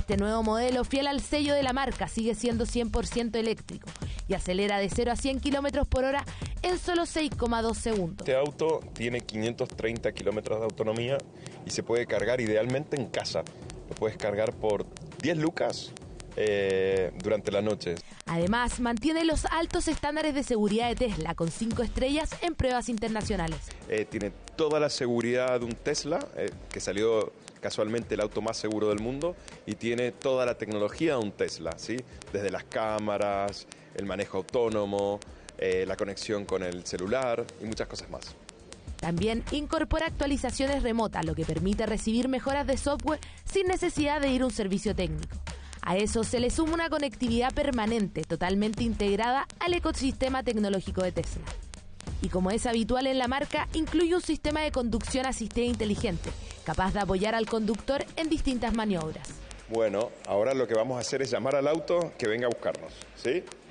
Este nuevo modelo, fiel al sello de la marca, sigue siendo 100% eléctrico y acelera de 0 a 100 km por hora en solo 6,2 segundos. Este auto tiene 530 kilómetros de autonomía y se puede cargar idealmente en casa. Lo puedes cargar por 10 lucas durante la noche. Además, mantiene los altos estándares de seguridad de Tesla, con 5 estrellas en pruebas internacionales. Tiene toda la seguridad de un Tesla, que salió casualmente el auto más seguro del mundo, y tiene toda la tecnología de un Tesla, ¿sí? Desde las cámaras, el manejo autónomo, la conexión con el celular y muchas cosas más. También incorpora actualizaciones remotas, lo que permite recibir mejoras de software sin necesidad de ir a un servicio técnico. A eso se le suma una conectividad permanente, totalmente integrada al ecosistema tecnológico de Tesla. Y como es habitual en la marca, incluye un sistema de conducción asistida inteligente, capaz de apoyar al conductor en distintas maniobras. Bueno, ahora lo que vamos a hacer es llamar al auto que venga a buscarnos, ¿sí?